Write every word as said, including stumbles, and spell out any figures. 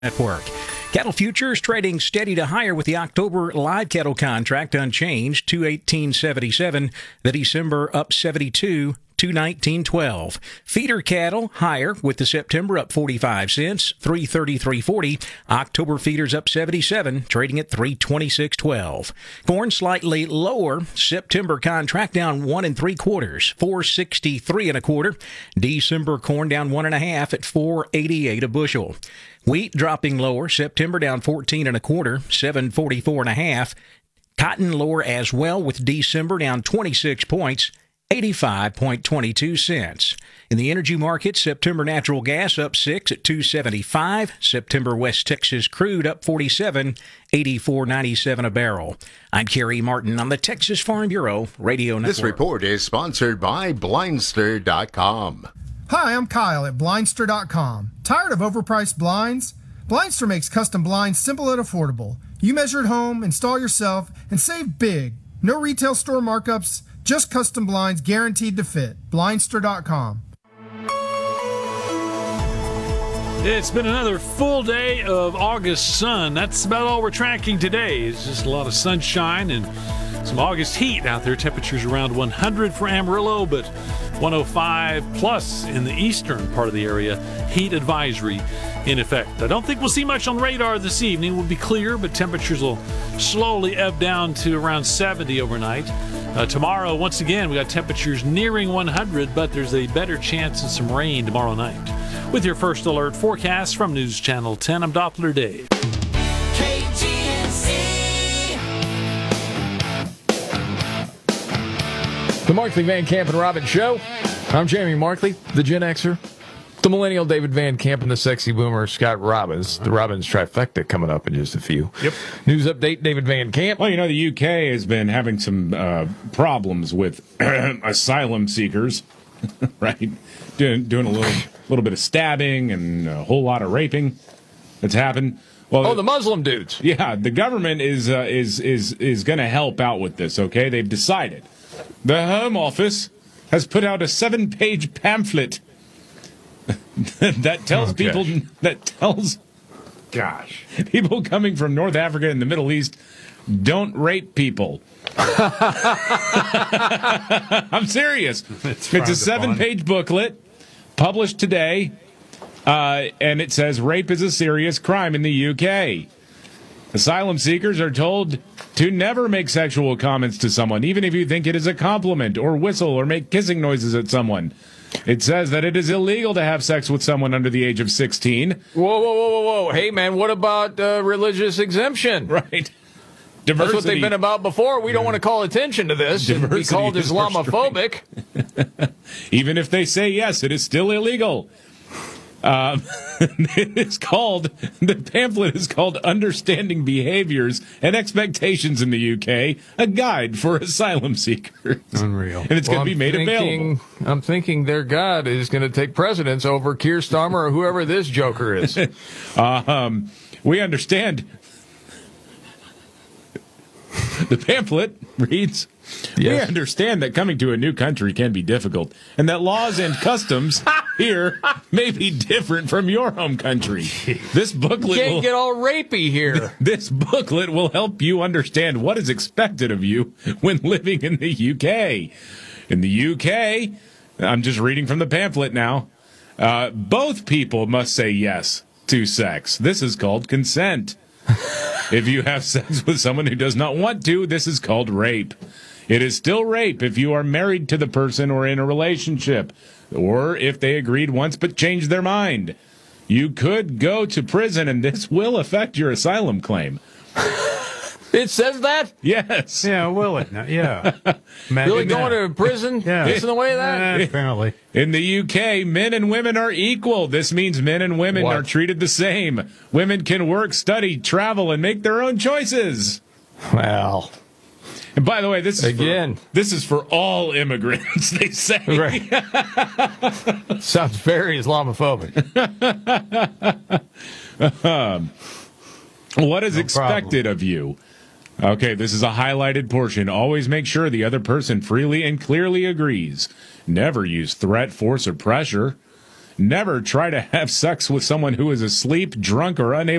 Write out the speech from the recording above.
Network. Cattle futures trading steady to higher with the October live cattle contract unchanged, two eighteen seventy-seven. The December up seventy-two, two nineteen twelve. Feeder cattle higher with the September up forty-five cents, three thirty-three forty. October feeders up seventy-seven, trading at three twenty-six twelve. Corn slightly lower. September contract down one and three quarters, four sixty-three and a quarter. December corn down one and a half at four eighty-eight a bushel. Wheat dropping lower. September down fourteen and a quarter, seven forty-four and a half. Cotton lower as well with December down twenty-six points, eighty-five twenty-two cents. In the energy market, September natural gas up six at two seventy-five. September West Texas crude up forty-seven, eighty-four ninety-seven a barrel. I'm Kerry Martin on the Texas Farm Bureau Radio Network. This report is sponsored by Blindster dot com. Hi, I'm Kyle at Blindster dot com. Tired of overpriced blinds? Blindster makes custom blinds simple and affordable. You measure at home, install yourself, and save big. No retail store markups, just custom blinds guaranteed to fit. Blindster dot com. It's been another full day of August sun. That's about all we're tracking today. It's just a lot of sunshine and some August heat out there. Temperatures around one hundred for Amarillo, but one oh five plus in the eastern part of the area. Heat advisory in effect. I don't think we'll see much on radar this evening. We'll be clear, but temperatures will slowly ebb down to around seventy overnight. Uh, tomorrow, once again, we got temperatures nearing one hundred, but there's a better chance of some rain tomorrow night. With your first alert forecast from News Channel ten, I'm Doppler Dave. K G N C. The Markley, Van Camp, and Robbins Show. I'm Jamie Markley, the Gen Xer, the Millennial David Van Camp, and the Sexy Boomer Scott Robbins. The Robbins trifecta coming up in just a few. Yep. News update, David Van Camp. Well, you know, the U K has been having some uh, problems with asylum seekers, right? Doing, doing a little, little bit of stabbing and a whole lot of raping that's happened. Well, oh, the Muslim dudes. Yeah, the government is uh, is is is going to help out with this. Okay, they've decided. The Home Office has put out a seven-page pamphlet that tells oh, people that tells gosh people coming from North Africa and the Middle East, don't rape people. I'm serious. It's, it's a seven-page booklet published today, uh, and it says rape is a serious crime in the U K. Asylum seekers are told to never make sexual comments to someone, even if you think it is a compliment, or whistle or make kissing noises at someone. It says that it is illegal to have sex with someone under the age of sixteen. Whoa, whoa, whoa, whoa, whoa. Hey, man, what about uh, religious exemption? Right. Diversity. That's what they've been about before. We don't want to call attention to this and be called Islamophobic. Even if they say yes, it is still illegal. Um, it's called, the pamphlet is called Understanding Behaviors and Expectations in the U K, a guide for asylum seekers. Unreal. And it's well, going to be made thinking, available. I'm thinking their God is going to take precedence over Keir Starmer or whoever this joker is. uh, um, we understand. The pamphlet reads, yes. We understand that coming to a new country can be difficult, and that laws and customs here may be different from your home country. This booklet you can't will, get all rapey here. This booklet will help you understand what is expected of you when living in the U K. In the U K, I'm just reading from the pamphlet now, uh, both people must say yes to sex. This is called consent. If you have sex with someone who does not want to, this is called rape. It is still rape if you are married to the person or in a relationship, or if they agreed once but changed their mind. You could go to prison, and this will affect your asylum claim. It says that? Yes. Yeah, will it? Yeah. Really going to prison? Yeah. Gets in the way of that? Uh, apparently. In the U K, men and women are equal. This means men and women What? are treated the same. Women can work, study, travel, and make their own choices. Well. And by the way, this is Again. For, this is for all immigrants, they say. Right. Sounds very Islamophobic. um, what is No expected problem. of you? Okay, this is a highlighted portion. Always make sure the other person freely and clearly agrees. Never use threat, force, or pressure. Never try to have sex with someone who is asleep, drunk, or unable